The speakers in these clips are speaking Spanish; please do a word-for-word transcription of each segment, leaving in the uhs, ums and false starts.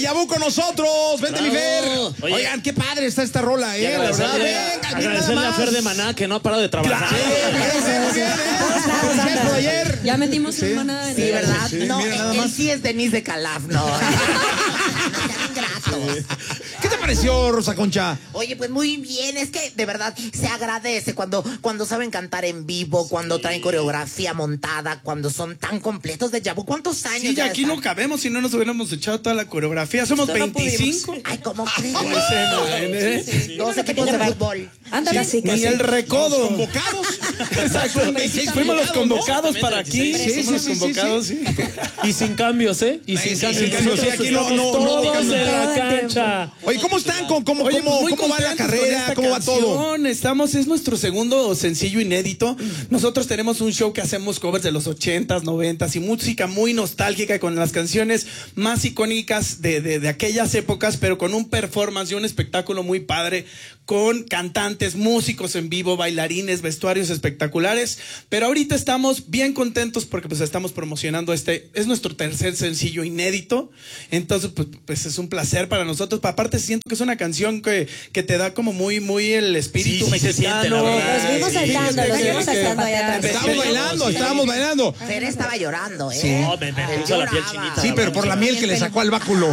Déjà Vu con nosotros. Vente, mi Fer. Oye, Oigan, qué padre está esta rola, ¿eh? La verdad, venga, agradecerle a Fer de Maná que no ha parado de trabajar. Ayer. Ya metimos sí. un Maná. Sí, sí, ¿verdad? Sí, no, mira, nada él más. sí es Denise de Calaf, no. ¿Qué te pareció, Rosa Concha? Oye, pues muy bien, es que de verdad se agradece cuando, cuando saben cantar en vivo, cuando sí. traen coreografía montada, cuando son tan completos de Déjà Vu. ¿Cuántos años? Sí, ya aquí están? No cabemos si no nos hubiéramos echado toda la coreografía. Somos no veinticinco. Ay, ¿cómo crees? ¿eh? Sí, sí, Dos equipos de fútbol. Ándale, sí, Ni el recodo. Los convocados. Exacto. Fuimos los convocados para aquí. Sí, Fuimos sí, los convocados, sí. Y sin cambios, ¿eh? Y sin cambios. Sí, aquí no, no, no. Todos en la cancha. Oye, ¿cómo están? ¿Cómo, cómo, Oye, cómo, muy cómo va la carrera? ¿Cómo canción. va todo? Estamos, es nuestro segundo sencillo inédito. Nosotros tenemos un show que hacemos covers de los ochentas, noventas y música muy nostálgica con las canciones más icónicas de, de, de aquellas épocas, pero con un performance y un espectáculo muy padre, con cantantes, músicos en vivo, bailarines, vestuarios espectaculares. Pero ahorita estamos bien contentos porque pues estamos promocionando este, es nuestro tercer sencillo inédito. Entonces pues, pues es un placer para nosotros. Aparte siento que es una canción que, que te da como muy, muy el espíritu sí, sí, mexicano. Se siente, la verdad. Los vimos saltando, los vimos saltando allá atrás. Estábamos bailando, estábamos bailando. Fer estaba llorando, ¿eh? Sí. No, me, me puso la piel chinita. Sí, pero por la miel que le sacó al báculo.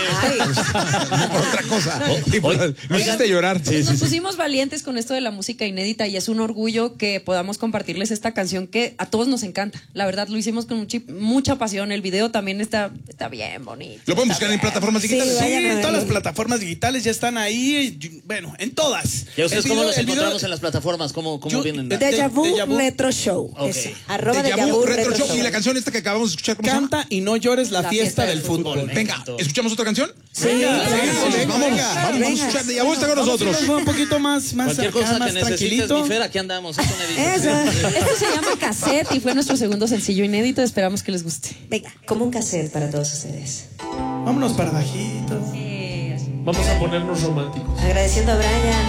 No por otra cosa. Y por- Me hiciste llorar. Pues nos pusimos valientes con esto de la música inédita y es un orgullo que podamos compartirles esta canción que a todos nos encanta. La verdad, lo hicimos con mucha, mucha pasión. El video también está, está bien bonito. ¿Lo pueden buscar en plataformas digitales? Sí, en todas las plataformas digitales ya están ahí. Bueno, en todas. ¿Y a ustedes El cómo video- los el video- encontramos en las plataformas? ¿Cómo, cómo Yo- vienen? de- Déjà Vu Déjà Vu. Retro Show. Ok. Eso. Arroba Déjà Déjà Vu Vu Retro Retro Show. Y la canción esta que acabamos de escuchar, ¿cómo se llama? Canta y no llores la, La fiesta, fiesta del del fútbol. fútbol. Venga, ¿escuchamos otra canción? Sí, sí, Venga, sí, vamos, vamos, venga. vamos, vamos a escuchar Déjà Vu, está con nosotros. Vamos a un poquito más, más Cualquier acá, cosa más que necesites, tranquilito. mi Fer, aquí andamos. Eso me dice. Eso. Esto se llama Cassette y fue nuestro segundo sencillo inédito. Esperamos que les guste. Venga, como un cassette para todos ustedes. Vámonos para bajito. Vamos a ponernos románticos. Agradeciendo a Brian.